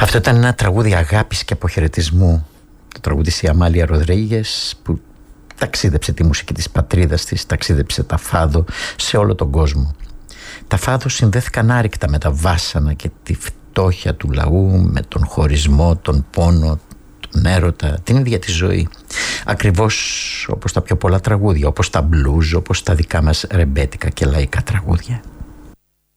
Αυτό ήταν ένα τραγούδι αγάπης και αποχαιρετισμού. Το τραγούδι η Αμάλια Ροδρίγες, που ταξίδεψε τη μουσική της πατρίδας της, ταξίδεψε τα φάδο σε όλο τον κόσμο. Τα φάδο συνδέθηκαν άρρηκτα με τα βάσανα και τη φτώχεια του λαού, με τον χωρισμό, τον πόνο, τον έρωτα, την ίδια τη ζωή. Ακριβώς όπως τα πιο πολλά τραγούδια, όπως τα μπλουζ, όπως τα δικά μας ρεμπέτικα και λαϊκά τραγούδια.